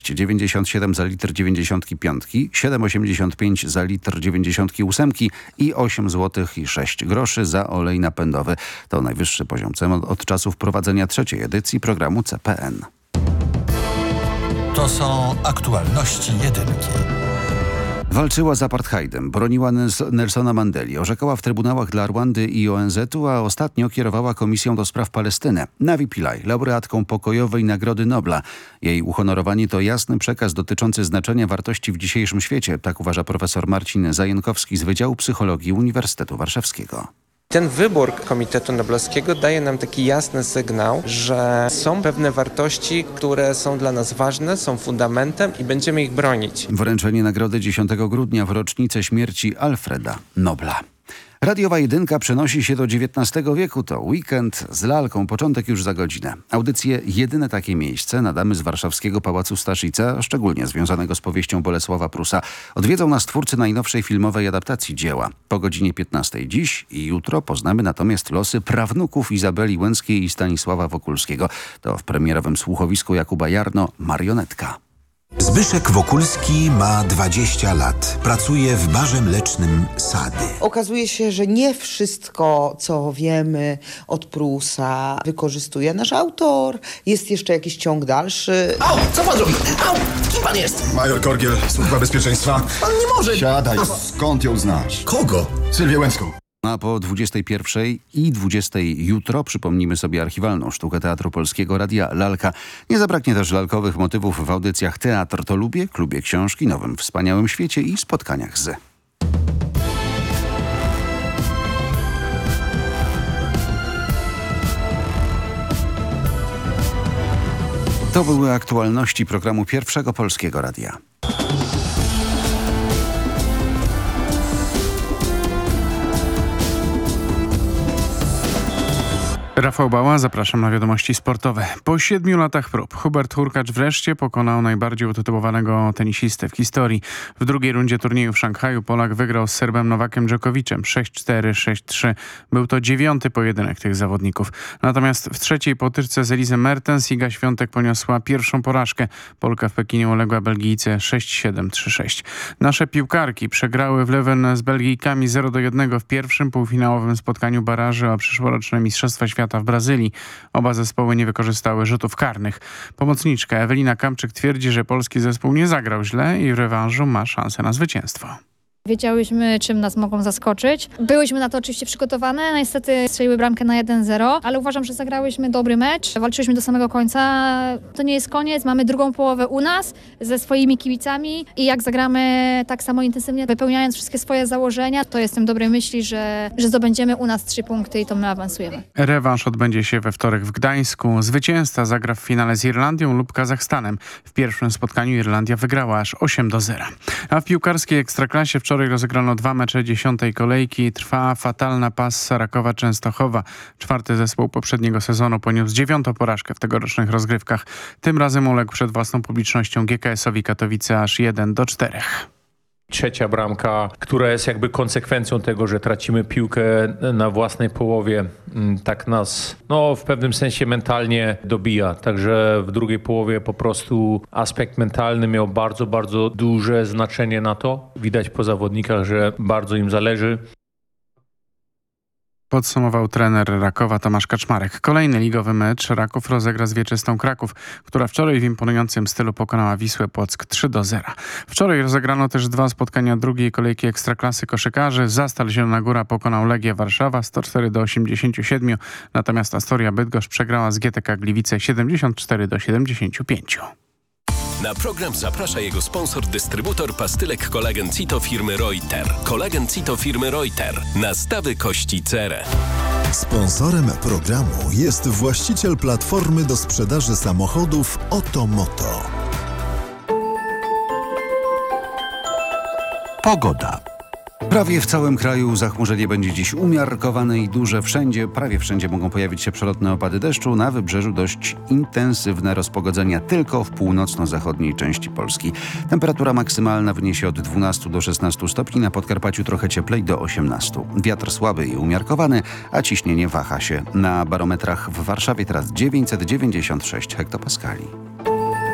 97 za litr 95, 7,85 za litr 98 i 8 zł i 6 groszy za olej napędowy. To najwyższy poziom cen od czasu wprowadzenia trzeciej edycji programu CPN. To są aktualności jedynki. Walczyła z apartheidem, broniła Nelsona Mandeli, orzekała w trybunałach dla Rwandy i ONZ-u, a ostatnio kierowała Komisją do Spraw Palestyny. Navi Pillay, laureatką pokojowej Nagrody Nobla. Jej uhonorowanie to jasny przekaz dotyczący znaczenia wartości w dzisiejszym świecie, tak uważa profesor Marcin Zajękowski z Wydziału Psychologii Uniwersytetu Warszawskiego. Ten wybór Komitetu Noblowskiego daje nam taki jasny sygnał, że są pewne wartości, które są dla nas ważne, są fundamentem i będziemy ich bronić. Wręczenie nagrody 10 grudnia w rocznicę śmierci Alfreda Nobla. Radiowa Jedynka przenosi się do XIX wieku. To weekend z lalką. Początek już za godzinę. Audycję Jedyne takie miejsce nadamy z warszawskiego Pałacu Staszica, szczególnie związanego z powieścią Bolesława Prusa. Odwiedzą nas twórcy najnowszej filmowej adaptacji dzieła. Po godzinie 15 dziś i jutro poznamy natomiast losy prawnuków Izabeli Łęckiej i Stanisława Wokulskiego. To w premierowym słuchowisku Jakuba Jarno Marionetka. Zbyszek Wokulski ma 20 lat. Pracuje w barze mlecznym Sady. Okazuje się, że nie wszystko, co wiemy od Prusa, wykorzystuje nasz autor. Jest jeszcze jakiś ciąg dalszy. Au! Co pan robi? Au! Kim pan jest? Major Korgiel, Służba Bezpieczeństwa. Pan nie może... Siadaj, skąd ją znasz? Kogo? Sylwię Łęcką. A po 21 i 20 jutro przypomnimy sobie archiwalną sztukę Teatru Polskiego Radia Lalka. Nie zabraknie też lalkowych motywów w audycjach Teatr to lubię, Klubie Książki, Nowym Wspaniałym Świecie i Spotkaniach z... To były aktualności programu Pierwszego Polskiego Radia. Rafał Bała, zapraszam na wiadomości sportowe. Po 7 latach prób Hubert Hurkacz wreszcie pokonał najbardziej utytułowanego tenisistę w historii. W drugiej rundzie turnieju w Szanghaju Polak wygrał z Serbem Nowakiem Dżokowiczem 6-4, 6-3. Był to 9. pojedynek tych zawodników. Natomiast w trzeciej potyczce z Elizą Mertens Iga Świątek poniosła pierwszą porażkę. Polka w Pekinie uległa Belgijce 6-7, 3-6. Nasze piłkarki przegrały w Leuven z Belgijkami 0-1 w pierwszym półfinałowym spotkaniu baraży o przyszłoroczne Mistrzostwa Świata w Brazylii. Oba zespoły nie wykorzystały rzutów karnych. Pomocniczka Ewelina Kamczyk twierdzi, że polski zespół nie zagrał źle i w rewanżu ma szansę na zwycięstwo. Wiedziałyśmy, czym nas mogą zaskoczyć. Byłyśmy na to oczywiście przygotowane. Niestety strzeliły bramkę na 1-0, ale uważam, że zagrałyśmy dobry mecz. Walczyliśmy do samego końca. To nie jest koniec. Mamy drugą połowę u nas ze swoimi kibicami i jak zagramy tak samo intensywnie, wypełniając wszystkie swoje założenia, to jestem dobrej myśli, że zdobędziemy u nas 3 punkty i to my awansujemy. Rewanż odbędzie się we wtorek w Gdańsku. Zwycięzca zagra w finale z Irlandią lub Kazachstanem. W pierwszym spotkaniu Irlandia wygrała aż 8-0. A w piłkarskiej Ekstraklasie wczoraj rozegrano 2 mecze 10. kolejki. Trwa fatalna passa Rakowa Częstochowa. 4. zespół poprzedniego sezonu poniósł 9. porażkę w tegorocznych rozgrywkach. Tym razem uległ przed własną publicznością GKS-owi Katowice aż 1-4. Trzecia bramka, która jest jakby konsekwencją tego, że tracimy piłkę na własnej połowie, tak nas w pewnym sensie mentalnie dobija. Także w drugiej połowie po prostu aspekt mentalny miał bardzo, bardzo duże znaczenie na to. Widać po zawodnikach, że bardzo im zależy. Podsumował trener Rakowa Tomasz Kaczmarek. Kolejny ligowy mecz Raków rozegra z Wieczystą Kraków, która wczoraj w imponującym stylu pokonała Wisłę Płock 3-0. Wczoraj rozegrano też 2 spotkania drugiej kolejki Ekstraklasy koszykarzy. Zastal Zielona Góra pokonał Legię Warszawa 104-87, natomiast Astoria Bydgoszcz przegrała z GTK Gliwice 74-75. Na program zaprasza jego sponsor, dystrybutor pastylek Kolagen Cito firmy Reuter. Kolagen Cito firmy Reuter. Nastawy kości cerę. Sponsorem programu jest właściciel platformy do sprzedaży samochodów Otomoto. Pogoda. Prawie w całym kraju zachmurzenie będzie dziś umiarkowane i duże. Prawie wszędzie mogą pojawić się przelotne opady deszczu. Na wybrzeżu dość intensywne rozpogodzenia tylko w północno-zachodniej części Polski. Temperatura maksymalna wyniesie od 12 do 16 stopni, na Podkarpaciu trochę cieplej do 18. Wiatr słaby i umiarkowany, a ciśnienie waha się. Na barometrach w Warszawie teraz 996 hektopaskali.